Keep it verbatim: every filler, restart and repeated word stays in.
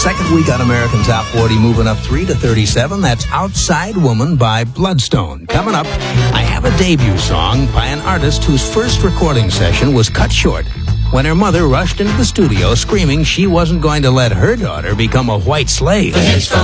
second week on American Top forty, moving up three to thirty-seven. That's Outside Woman by Bloodstone. Coming up, I have a debut song by an artist whose first recording session was cut short when her mother rushed into the studio screaming she wasn't going to let her daughter become a white slave.